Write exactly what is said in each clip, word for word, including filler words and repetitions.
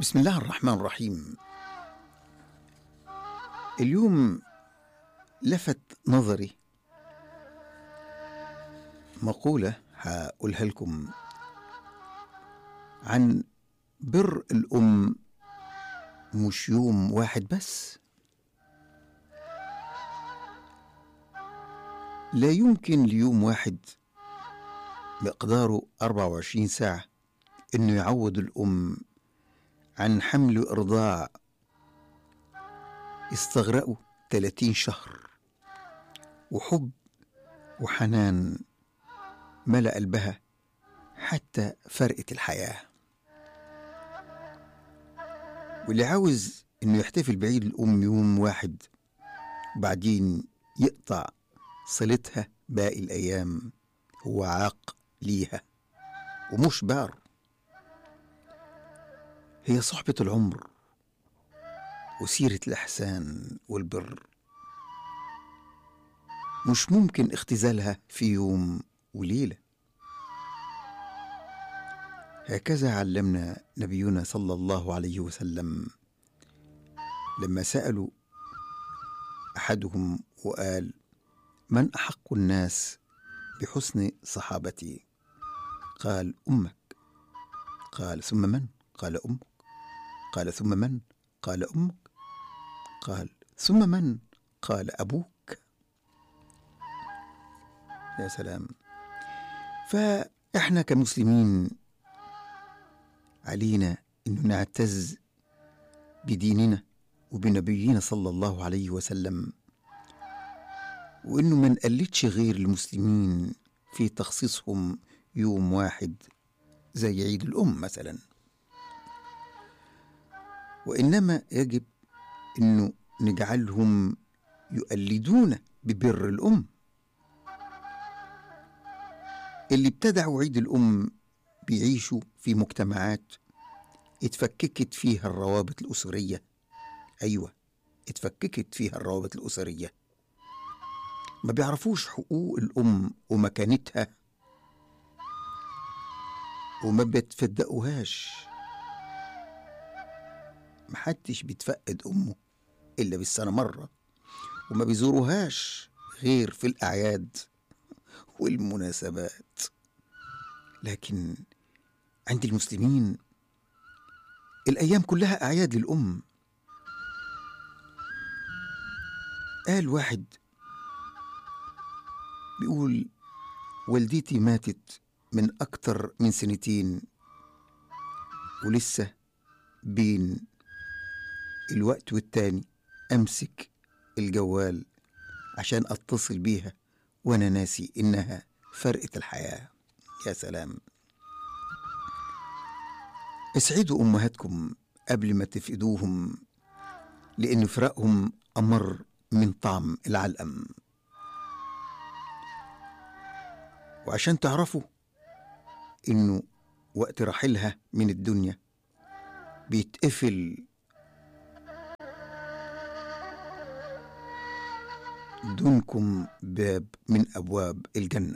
بسم الله الرحمن الرحيم. اليوم لفت نظري مقولة هقولها لكم عن بر الأم. مش يوم واحد بس، لا يمكن ليوم واحد مقداره أربعة وعشرين ساعة إنه يعوض الأم عن حمل وإرضاع استغرقوا ثلاثين شهر، وحب وحنان ملأ قلبها حتى فرقت الحياة. واللي عاوز إنه يحتفل بعيد الأم يوم واحد وبعدين يقطع صلتها باقي الأيام هو عاق ليها ومش بار. هي صحبة العمر وسيرة الإحسان والبر، مش ممكن اختزالها في يوم وليلة. هكذا علمنا نبينا صلى الله عليه وسلم لما سألوا أحدهم وقال: من أحق الناس بحسن صحابتي؟ قال: أمك. قال: ثم من؟ قال: أمك. قال: ثم من؟ قال: أمك. قال: ثم من؟ قال: أبوك. يا سلام. فإحنا كمسلمين علينا أن نعتز بديننا وبنبينا صلى الله عليه وسلم، وأنه ما نقلدش غير المسلمين في تخصيصهم يوم واحد زي عيد الأم مثلا، وإنما يجب أنه نجعلهم يقلدون ببر الأم. اللي ابتدعوا عيد الأم بيعيشوا في مجتمعات اتفككت فيها الروابط الأسرية. أيوة، اتفككت فيها الروابط الأسرية، ما بيعرفوش حقوق الأم ومكانتها وما بيتفدقوهاش. محدش بيتفقد أمه إلا بالسنة مرة، وما بيزوروهاش غير في الأعياد والمناسبات. لكن عند المسلمين الأيام كلها أعياد للأم. قال واحد بيقول: والدتي ماتت من أكتر من سنتين، ولسه بين الوقت والتاني أمسك الجوال عشان أتصل بيها وأنا ناسي إنها فرقة الحياة. يا سلام. اسعدوا أمهاتكم قبل ما تفقدوهم، لأن فراقهم أمر من طعم العلقم. وعشان تعرفوا إنه وقت رحيلها من الدنيا بيتقفل دونكم باب من أبواب الجنة.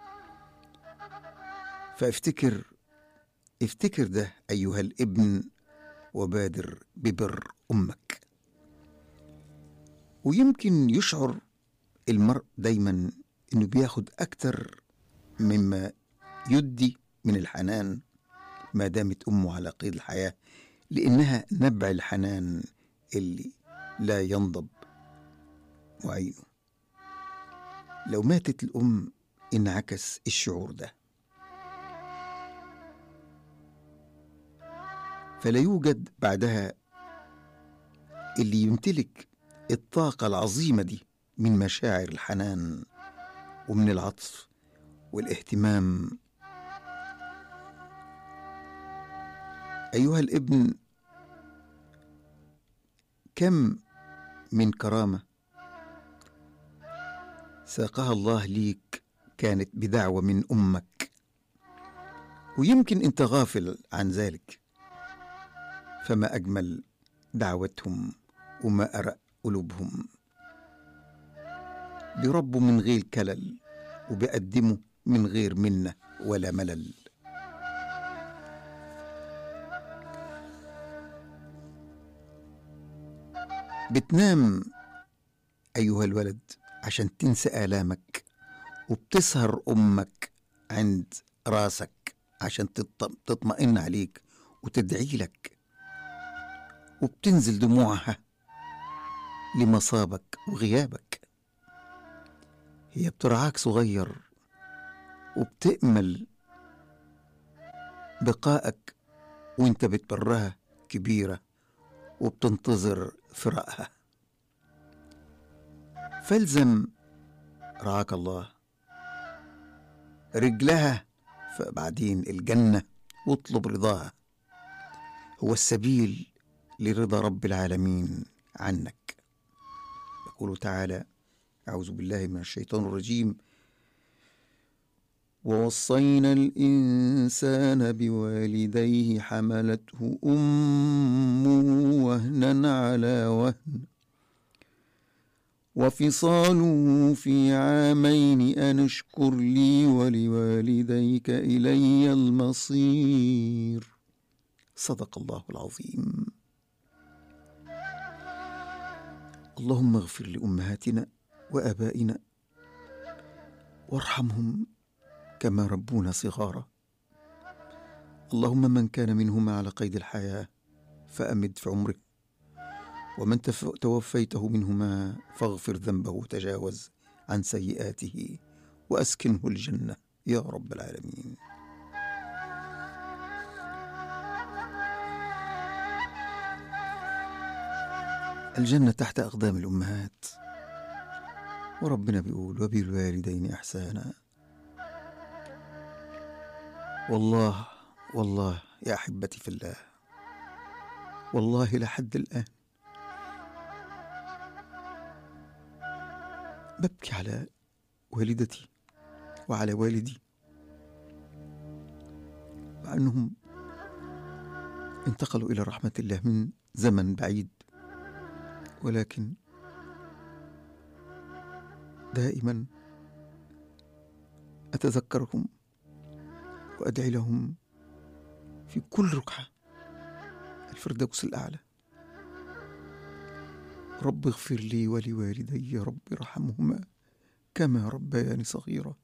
فافتكر افتكر ده أيها الابن، وبادر ببر أمك. ويمكن يشعر المرء دايما إنه بياخد أكتر مما يدي من الحنان ما دامت أمه على قيد الحياة، لأنها نبع الحنان اللي لا ينضب وعينه. لو ماتت الأم انعكس الشعور ده، فلا يوجد بعدها اللي يمتلك الطاقة العظيمة دي من مشاعر الحنان ومن العطف والاهتمام. أيها الابن، كم من كرامة ساقها الله ليك كانت بدعوة من أمك، ويمكن أنت غافل عن ذلك. فما أجمل دعوتهم وما أرق قلوبهم. بيربوا من غير كلل وبيقدموا من غير منة ولا ملل. بتنام أيها الولد عشان تنسى آلامك، وبتسهر أمك عند راسك عشان تطمئن عليك وتدعي لك، وبتنزل دموعها لمصابك وغيابك. هي بترعاك صغير وبتأمل بقائك، وانت بتبرها كبيرة وبتنتظر فراقها. فالزم رعاك الله رجلها، فبعدين الجنة واطلب رضاها، هو السبيل لرضا رب العالمين عنك. يقول تعالى: أعوذ بالله من الشيطان الرجيم: ووصينا الإنسان بوالديه حملته أمه وهنا على وهن وفصاله في عامين أن اشكر لي ولوالديك إلي المصير. صدق الله العظيم. اللهم اغفر لأمهاتنا وآبائنا وارحمهم كما ربونا صغارا. اللهم من كان منهما على قيد الحياة فأمد في عمره، ومن توفيته منهما فاغفر ذنبه وتجاوز عن سيئاته وأسكنه الجنة يا رب العالمين. الجنة تحت أقدام الأمهات، وربنا بيقول: وبالوالدين إحسانا. والله والله يا أحبتي في الله، والله لحد الآن ببكي على والدتي وعلى والدي، مع أنهم انتقلوا إلى رحمة الله من زمن بعيد، ولكن دائما أتذكرهم وأدعي لهم في كل ركعة الفردوس الأعلى. رب اغفر لي ولوالدي، رب ارحمهما كما ربياني صغيرا.